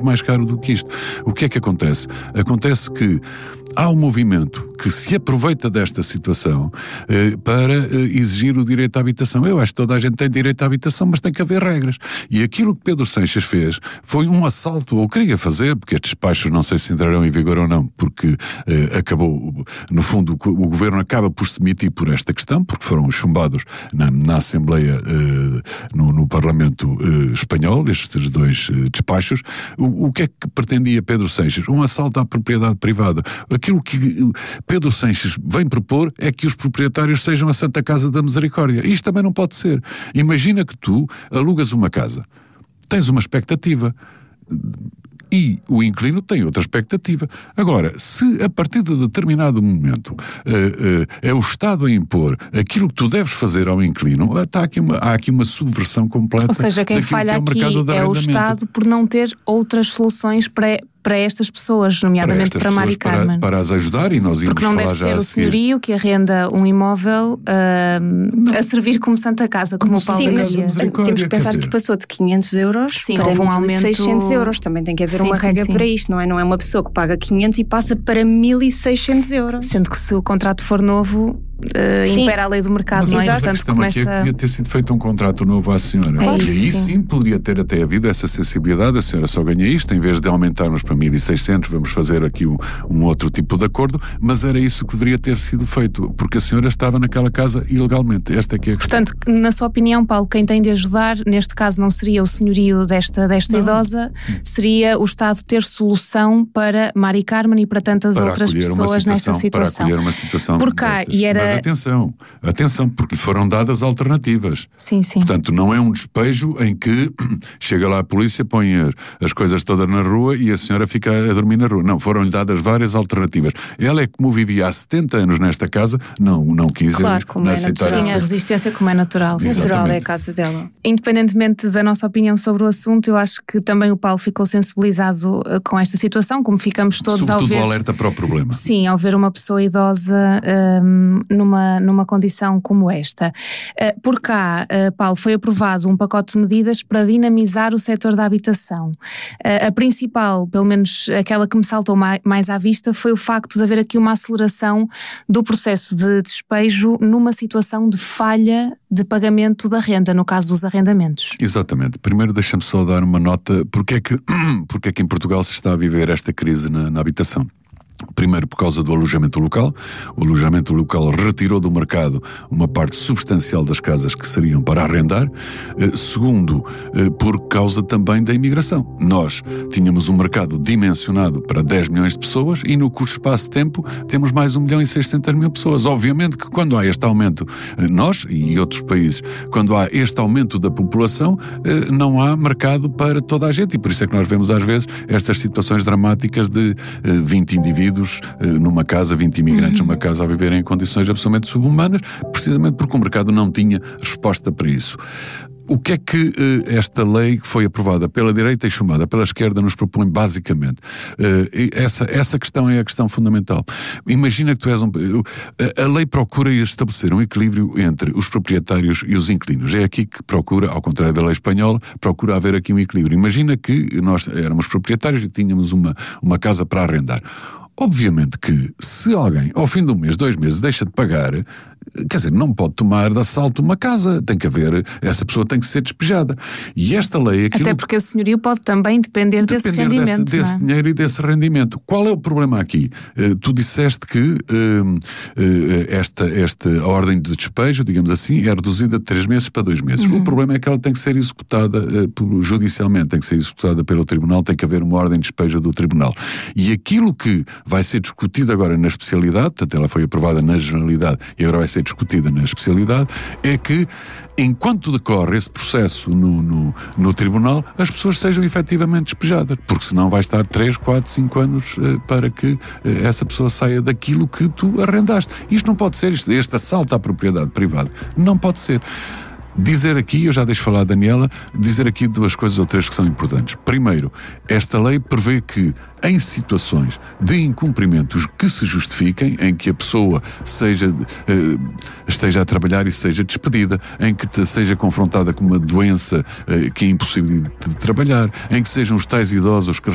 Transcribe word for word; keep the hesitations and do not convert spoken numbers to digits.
muito mais caro do que isto. O que é que acontece? Acontece que há um movimento que se aproveita desta situação eh, para eh, exigir o direito à habitação. Eu acho que toda a gente tem direito à habitação, mas tem que haver regras. E aquilo que Pedro Sanches fez foi um assalto, ou queria fazer, porque estes despachos não sei se entrarão em vigor ou não, porque eh, acabou, no fundo, o, o governo acaba por se demitir por esta questão, porque foram chumbados na, na Assembleia, eh, no, no Parlamento eh, espanhol, estes dois eh, despachos. O, o que é que pretendia Pedro Sanches? Um assalto à propriedade privada. Aquilo que Pedro Sanches vem propor é que os proprietários sejam a Santa Casa da Misericórdia. Isto também não pode ser. Imagina que tu alugas uma casa, tens uma expectativa e o inquilino tem outra expectativa. Agora, se a partir de determinado momento uh, uh, é o Estado a impor aquilo que tu deves fazer ao inquilino, está aqui uma, há aqui uma subversão completa. Ou seja, quem falha que é o aqui é o Estado por não ter outras soluções para, para estas pessoas, nomeadamente para, para Mari Carmen. Para, para as ajudar, e nós íamos Porque não falar deve já ser a o seguir. senhorio que arrenda um imóvel uh, a servir como Santa Casa, como, como o Paulo sim, dizia. Temos que pensar que passou de quinhentos euros sim, para um aumento... seiscentos euros. Também tem que haver sim, uma sim, regra sim. para isto, não é? Não é uma pessoa que paga quinhentos e passa para mil e seiscentos euros. Sendo que se o contrato for novo, uh, impera a lei do mercado, mas não é? Mas a Portanto, questão começa... aqui é que devia ter sido feito um contrato novo à senhora. É e isso, aí sim. sim poderia ter até havido essa sensibilidade. A senhora só ganha isto, em vez de aumentarmos para mil e seiscentos, vamos fazer aqui um, um outro tipo de acordo, mas era isso que deveria ter sido feito, porque a senhora estava naquela casa ilegalmente. Esta aqui é a questão. Portanto, na sua opinião, Paulo, quem tem de ajudar, neste caso não seria o senhorio desta, desta idosa, seria o Estado ter solução para Mari Carmen e para tantas para outras pessoas situação, nesta situação. Para acolher uma situação Por cá, destas. e era... Mas atenção, atenção, porque lhe foram dadas alternativas. Sim, sim. Portanto, não é um despejo em que chega lá a polícia, põe as, as coisas todas na rua e a senhora fica a dormir na rua. Não, foram-lhe dadas várias alternativas. Ela é como vivia há setenta anos nesta casa, não, não quis claro, como não é aceitar natural. Tinha resistência como é natural. Natural Exatamente. é a casa dela. Independentemente da nossa opinião sobre o assunto, eu acho que também o Paulo ficou sensibilizado uh, com esta situação, como ficamos todos Sobretudo ao ver... o alerta para o problema. Sim, ao ver uma pessoa idosa um, numa, numa condição como esta. Uh, por cá, uh, Paulo, foi aprovado um pacote de medidas para dinamizar o setor da habitação. Uh, a principal, pelo menos aquela que me saltou mais, mais à vista, foi o facto de haver aqui uma aceleração do processo de despejo numa situação de falha de pagamento da renda, no caso dos arrendamentos. Exatamente. Primeiro deixa-me só dar uma nota, porque é que, porque é que em Portugal se está a viver esta crise na, na habitação. Primeiro, por causa do alojamento local. O alojamento local retirou do mercado uma parte substancial das casas que seriam para arrendar. Segundo, por causa também da imigração. Nós tínhamos um mercado dimensionado para dez milhões de pessoas e no curto espaço de tempo temos mais um milhão e seiscentas mil pessoas. Obviamente que quando há este aumento, nós e outros países, quando há este aumento da população, não há mercado para toda a gente. E por isso é que nós vemos às vezes estas situações dramáticas de vinte indivíduos numa casa, vinte imigrantes uhum. numa casa a viverem em condições absolutamente subhumanas, precisamente porque o mercado não tinha resposta para isso. O que é que uh, esta lei que foi aprovada pela direita e chumbada pela esquerda nos propõe basicamente? Uh, essa, essa questão é a questão fundamental. Imagina que tu és um... Uh, a lei procura estabelecer um equilíbrio entre os proprietários e os inquilinos. É aqui que procura, ao contrário da lei espanhola, procura haver aqui um equilíbrio. Imagina que nós éramos proprietários e tínhamos uma, uma casa para arrendar. Obviamente que se alguém, ao fim de um mês, dois meses, deixa de pagar, quer dizer, não pode tomar de assalto uma casa, tem que haver, essa pessoa tem que ser despejada. E esta lei... Aquilo, até porque o senhorio pode também depender, depender desse rendimento. Desse, desse não é? dinheiro e desse rendimento. Qual é o problema aqui? Uh, tu disseste que uh, uh, esta, esta a ordem de despejo, digamos assim, é reduzida de três meses para dois meses. Uhum. O problema é que ela tem que ser executada uh, por, judicialmente, tem que ser executada pelo tribunal, tem que haver uma ordem de despejo do tribunal. E aquilo que vai ser discutido agora na especialidade, portanto ela foi aprovada na generalidade e agora vai ser discutida na especialidade, é que enquanto decorre esse processo no, no, no tribunal, as pessoas sejam efetivamente despejadas, porque senão vai estar três, quatro, cinco anos uh, para que uh, essa pessoa saia daquilo que tu arrendaste. Isto não pode ser, isto, este assalto à propriedade privada não pode ser. Dizer aqui, eu já deixo falar a Daniela, dizer aqui duas coisas ou três que são importantes. Primeiro, esta lei prevê que em situações de incumprimentos que se justifiquem, em que a pessoa seja, eh, esteja a trabalhar e seja despedida, em que te, seja confrontada com uma doença eh, que é impossível de trabalhar, em que sejam os tais idosos que